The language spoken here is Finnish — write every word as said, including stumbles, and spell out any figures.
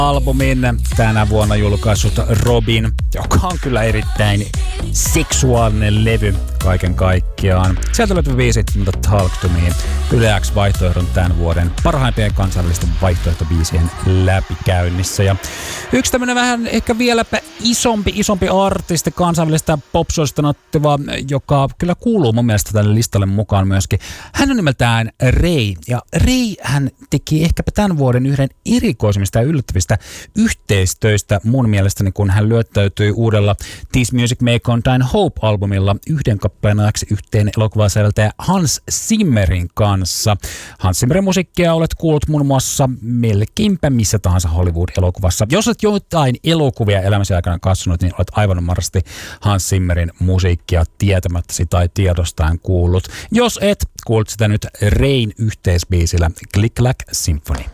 albumin tänä vuonna julkaissut Robin, joka on kyllä erittäin seksuaalinen levy kaiken kaikkiaan. Sieltä löytyy biisi The Talk to Me, Yle X vaihtoehdon tämän vuoden parhaimpien kansainvälisten vaihtoehtobiisien läpikäynnissä. Ja yksi tämmönen vähän ehkä vieläpä isompi, isompi artisti kansainvälistä popsuosista nauttiva, joka kyllä kuuluu mun mielestä tälle listalle mukaan myöskin. Hän on nimeltään Ray, ja Ray hän teki ehkäpä tämän vuoden yhden erikoisimmista ja yllättävistä yhteistöistä mun mielestäni, kun hän lyöttäytyi uudella This Music May Contain Hope-albumilla yhden kappaleen ajaksi yhteen elokuvasäveltäjä Hans Zimmerin kanssa. Hans Zimmerin musiikkia olet kuullut muun muassa melkeinpä missä tahansa Hollywood-elokuvassa. Jos et jotain elokuvia elämäsi aikana katsonut, niin olet aivan varmasti Hans Zimmerin musiikkia tietämättäsi tai tiedostaen kuullut. Jos et, kuulut sitä nyt Rayn yhteisbiisillä Click Clack Symphony.